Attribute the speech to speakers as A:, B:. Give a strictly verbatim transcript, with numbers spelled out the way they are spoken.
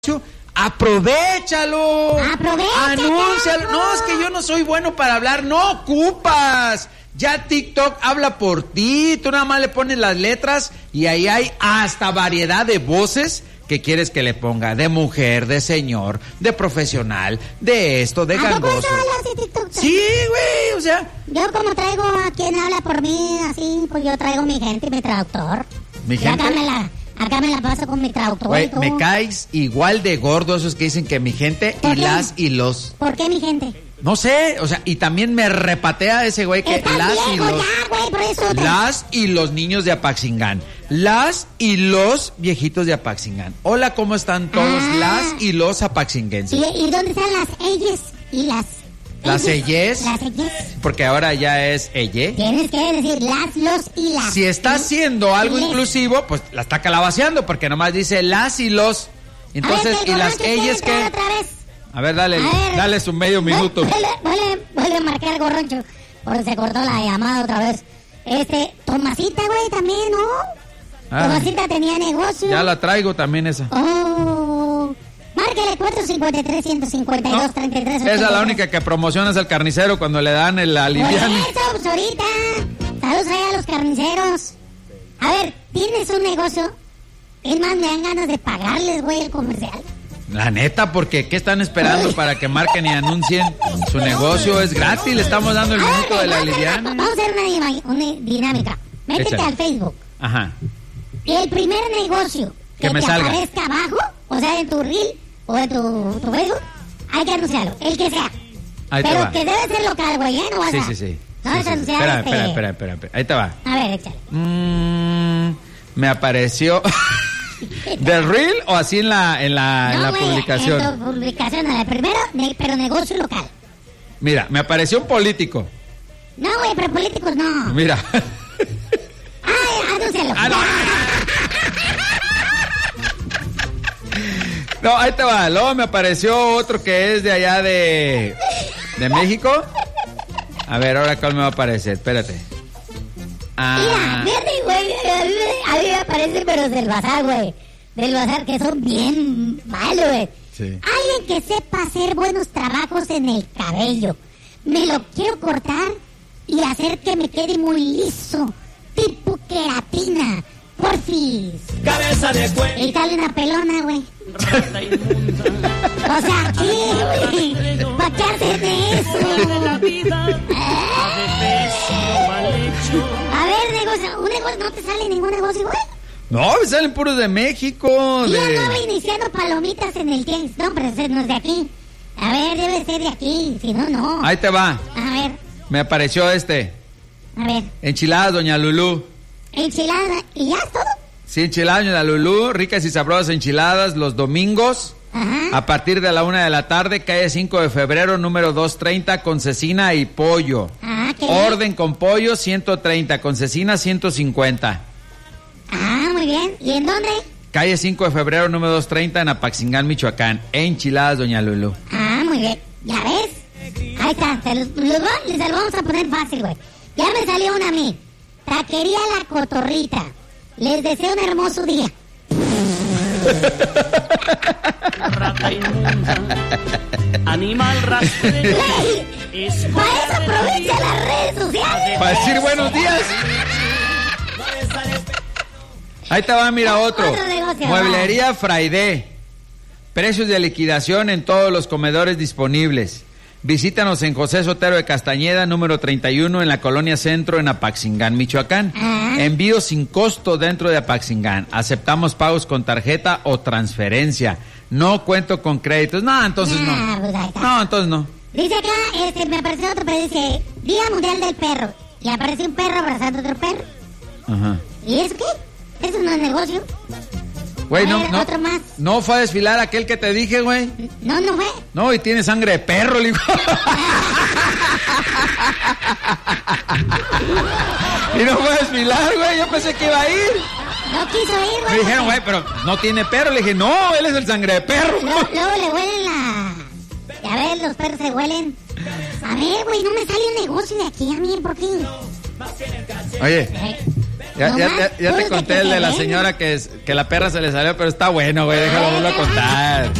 A: Aprovechalo,
B: Aprovecha,
A: anúncialo. No, es que yo no soy bueno para hablar, no ocupas. Ya TikTok habla por ti, tú nada más le pones las letras y ahí hay hasta variedad de voces que quieres que le ponga, de mujer, de señor, de profesional, de esto, de gangoso.
B: ¿A poco eso hablas de TikTok?
A: Sí, güey, o sea.
B: Yo como traigo a quien habla por mí, así, pues yo traigo mi gente y mi traductor.
A: Mi
B: y
A: gente.
B: acá me la, acá me la paso con mi traductor.
A: Güey,
B: y todo.
A: me caes igual de gordo esos que dicen que mi gente y
B: ¿Por qué?
A: las y los.
B: ¿Por qué mi gente?
A: No sé, o sea, y también me repatea ese güey que
B: Estás
A: las y
B: viejo
A: los.
B: ya, güey, por eso te-
A: Las y los niños de Apaxingán. Las y los viejitos de Apaxingán. Hola, ¿cómo están todos?
B: Ah.
A: Las y los apaxinguenses.
B: ¿Y, ¿Y dónde están las ellas y las?
A: Las ellas.
B: Las ellas.
A: Porque ahora ya es ella.
B: Tienes que decir las, los y las.
A: Si está haciendo algo
B: Les.
A: inclusivo, pues la está calabaceando, porque nomás dice las y los. Entonces,
B: A ver,
A: ¿y las
B: Gorroncho quiere
A: ellas
B: entrar
A: qué?
B: otra vez.
A: A ver, dale,
B: A ver.
A: dale su medio minuto.
B: Vuelve, vuelve, vuelve a marcar Gorroncho, porque se cortó la llamada otra vez. Este, Tomasita, güey, también, ¿no?
A: Ah.
B: Tomasita tenía negocio.
A: Ya la traigo también esa.
B: Oh. Márquele cuatro cinco tres, uno cinco dos, tres tres.
A: Esa es la única que promocionas al carnicero cuando le dan el
B: Por
A: aliviane.
B: eso, pues ahorita. Saludos ahí a los carniceros. A ver, ¿tienes un negocio? Es más, me dan ganas de pagarles, güey, el comercial.
A: La neta, porque ¿qué están esperando para que marquen y anuncien? Su negocio es gratis, le estamos dando el
B: A ver,
A: minuto de la
B: vamos a hacer una-
A: aliviana.
B: Vamos a hacer una, dima- una dinámica. Métete
A: Échale.
B: al Facebook.
A: Ajá.
B: Y el primer negocio
A: Que
B: que,
A: me
B: te
A: salga.
B: aparezca abajo, o sea, en tu reel o en tu, tu Facebook, hay que anunciarlo, el que sea.
A: Ahí te
B: Pero
A: va.
B: que debe ser local, güey, ¿eh? No vas
A: Sí,
B: a...
A: sí, sí.
B: No
A: Sí,
B: vas
A: sí,
B: a
A: sí.
B: anunciar
A: Espera,
B: este...
A: espera, espera, espera, espera. Ahí te va.
B: A ver, échale.
A: Mm, me apareció... ¿Del reel o así en la, en la, en la
B: No, güey,
A: publicación?
B: en tu publicación, a ver, primero, ne- pero negocio local.
A: Mira, me apareció un político.
B: No, güey, pero políticos no.
A: Mira.
B: Ay, anúncialo.
A: Ah, no. No, ahí te va. Luego me apareció otro que es de allá de... ¿De México? A ver, ahora cuál me va a aparecer. Espérate.
B: Mira,
A: Ah,
B: fíjate, güey, a mí, me- a mí me aparece, pero del bazar, güey. Del bazar, que son bien malos, güey.
A: Sí.
B: Alguien que sepa hacer buenos trabajos en el cabello. Me lo quiero cortar y hacer que me quede muy liso. Tipo queratina. Porfis.
C: Cabeza de cuello,
B: Y sale una pelona, güey.
C: rata inmunda,
B: O sea, ¿qué, güey? ¿Para qué hacen
C: de la
B: eso?
C: vida, adefesio mal hecho.
B: A ver, negocio, un negocio, no te sale ningún negocio, güey.
A: no, me salen puros de México.
B: Y
A: De...
B: andaba iniciando palomitas en el tianguis. No, pero ese no es de aquí. A ver, debe ser de aquí. Si no, no.
A: Ahí te va.
B: A ver,
A: Me apareció este.
B: a ver.
A: Enchiladas, doña Lulú.
B: Enchilada. ¿Y ya es todo?
A: Sí, enchiladas, doña Lulú. Ricas y sabrosas enchiladas los domingos.
B: Ajá.
A: A partir de la una de la tarde, calle cinco de febrero, número doscientos treinta, con cecina y pollo.
B: Ah, qué bien.
A: Orden con pollo, ciento treinta, con cecina, ciento cincuenta.
B: Ah, muy bien. ¿Y en dónde?
A: Calle cinco de febrero, número doscientos treinta, en Apaxingán, Michoacán. Enchiladas, doña Lulú.
B: Ah, muy bien. ¿Ya ves? Ahí está. Se los, los va- se lo vamos a poner fácil, güey. Ya me salió una a mí. Taquería La Cotorrita. Les deseo un hermoso día.
C: Rata inmunda, animal rastrero,
B: Güey,
C: es
B: para eso aprovecha las redes sociales.
A: Para decir buenos días. Ahí te va, mira otro.
B: Otro negocio,
A: Mueblería Fraidé. Precios de liquidación en todos los comedores disponibles. Visítanos en José Sotero de Castañeda, número treinta y uno, en la Colonia Centro, en Apaxingán, Michoacán.
B: Ah.
A: Envío sin costo dentro de Apaxingán. Aceptamos pagos con tarjeta o transferencia. No cuento con créditos. No, entonces
B: Ah,
A: no.
B: pues ahí está.
A: No, entonces no.
B: Dice acá, este, me apareció otro, pero dice Día Mundial del Perro. Y aparece un perro abrazando a otro perro.
A: Ajá.
B: ¿Y eso qué? Eso no es negocio.
A: Güey,
B: A
A: no,
B: ver,
A: no.
B: otro más.
A: No fue a desfilar aquel que te dije, güey.
B: No, no fue.
A: No, y tiene sangre de perro, le digo. Y no fue a desfilar, güey. Yo pensé que iba a ir.
B: No quiso ir,
A: Me
B: güey.
A: dijeron, güey, pero no tiene perro. Le dije, no, él es el sangre de perro.
B: Luego, luego le huelen la... Ya ves, los perros se huelen. A ver, güey, no me sale un negocio de aquí a mí, ¿por qué?
A: Oye,
B: Eh,
A: Ya,
B: No
A: ya,
B: más,
A: ya, ya te
B: puros de
A: conté
B: que
A: el
B: se
A: de la
B: ven.
A: señora que, es, que la perra se le salió, pero está bueno, güey. Déjalo volver a contar.